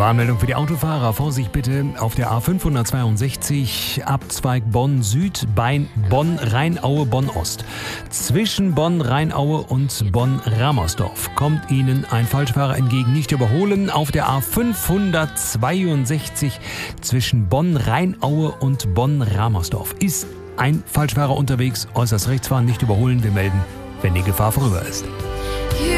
Warnmeldung für die Autofahrer. Vorsicht bitte auf der A562 Abzweig Bonn Süd bei Bonn-Rheinaue, Bonn-Ost. Zwischen Bonn-Rheinaue und Bonn-Ramersdorf kommt Ihnen ein Falschfahrer entgegen. Nicht überholen. Auf der A562 zwischen Bonn-Rheinaue und Bonn-Ramersdorf ist ein Falschfahrer unterwegs. Äußerst rechts fahren, nicht überholen. Wir melden, wenn die Gefahr vorüber ist.